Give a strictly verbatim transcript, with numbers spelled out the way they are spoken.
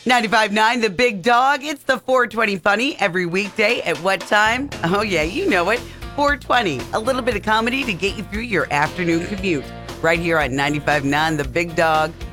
ninety-five point nine The Big Dog. It's the four twenty Funny every weekday at what time? Oh, yeah, you know it. four twenty. A little bit of comedy to get you through your afternoon commute. Right here on ninety-five point nine The Big Dog.